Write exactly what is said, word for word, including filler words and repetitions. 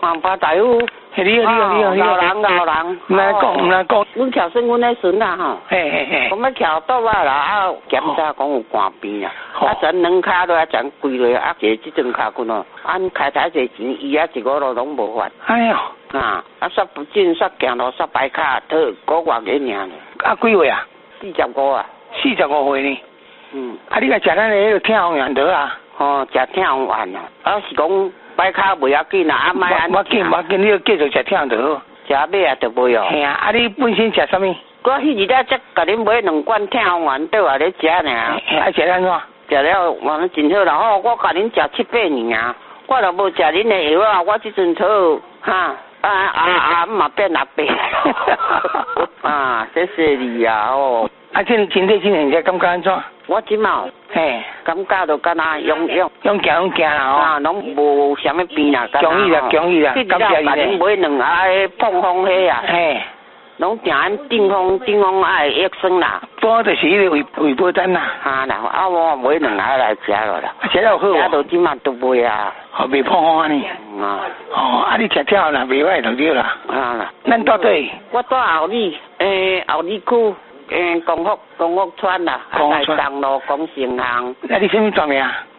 黄巴大夫。 嘿，你好，你好，你好，你好。 老人，老人。 唔来讲，唔来讲。 阮徛算阮的孙啦吼。 嘿嘿嘿。 我要徛倒啊啦，啊检查讲有寒病啊，啊咱两骹落啊，咱跪落啊，坐即阵骹骨哦，按开台侪钱，伊啊一个路拢无法。 哎哟。 啊，啊煞不进，煞行路，煞摆骹，都个月个尔呢。 啊几岁啊？ 四十五啊。 四十五岁呢。 嗯。 啊，你甲食咱迄个天红丸得啊？ 哦，食天红丸啊，啊是讲摆骹袂要紧啦，啊莫安。 我紧，我紧，你要继续食天红得好。 食尾啊，就袂哦。 嘿啊，啊你本身食啥物？ 我迄日仔才甲恁买两罐天红丸倒来咧食呢。 啊食安怎？ 食了完了真好啦，吼，我甲恁食七八年啊，我若无食恁的药啊，我即阵头哈。啊啊啊！嘛变阿伯，啊，谢谢你啊哦。 啊，这身体今现在感觉安怎？ 我即嘛， 嘿， 感觉就敢若用用用行用行啦吼。 啊，拢无啥物病啦。 强意啦，强意啦， 感谢你咧。买两下迄碰风迄啊。嘿。拢定安定风定风爱益生啦。 多就是迄个胃胃波丹啦。 啊啦，啊我买两下来食落啦。 食了好哦。 食到即嘛都袂啊。 哦，袂碰风安尼。啊。哦，啊你食跳啦，袂歹就对啦。啊啦。咱到底？我住后里，诶后里区，诶光复光复村啦，来东路光城巷。 啊你什么专业啊？